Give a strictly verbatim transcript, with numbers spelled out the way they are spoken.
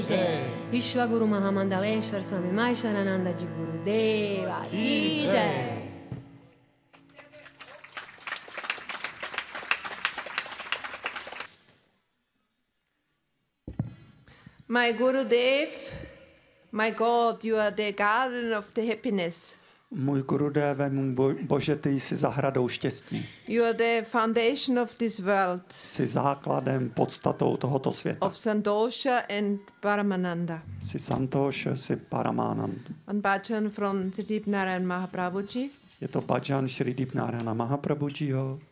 Vishwaguru Mahamandaleshwar Swami Maisharananda Ji Gurudeva Ki Jai. My Gurudev, my God, you are the garden of the happiness. Můj Gurudéve, můj bo- Bože, ty jsi zahradou štěstí. You are the foundation of this world. Jsi základem, podstatou tohoto světa. Of Santosha and Paramananda. Jsi Santosha, jsi Paramananda. One bhajan from Sri Deep Narayan Mahaprabhuji. Je to bhajan Sri Deep Narayana Mahaprabhujiho.